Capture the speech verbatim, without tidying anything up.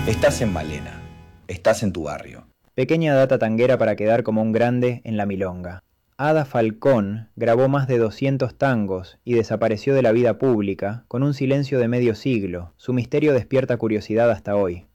Estás en Malena. Estás en tu barrio. Pequeña data tanguera para quedar como un grande en la milonga. Ada Falcón grabó más de doscientos tangos y desapareció de la vida pública con un silencio de medio siglo. Su misterio despierta curiosidad hasta hoy.